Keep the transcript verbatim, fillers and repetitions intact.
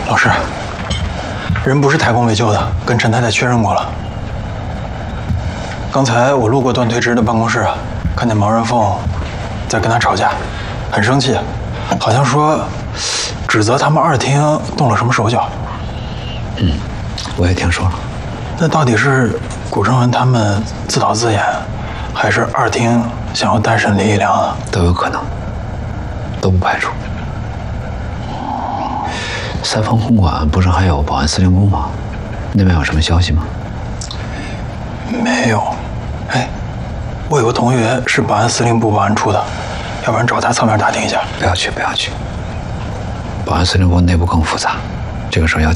老师，人不是台工未救的，跟陈太太确认过了。刚才我路过段推之的办公室，看见毛人凤在跟他吵架，很生气，好像说指责他们二厅动了什么手脚。 嗯，我也听说了。 那到底是古正文他们自导自演，还是二厅想要单审李义良啊？ 都有可能，都不排除。三方公馆不是还有保安司令部吗？那边有什么消息吗？ 没有。哎，我有个同学是保安司令部保安处的，要不然找他侧面打听一下。 不要去，不要去。保安司令部内部更复杂，这个事儿要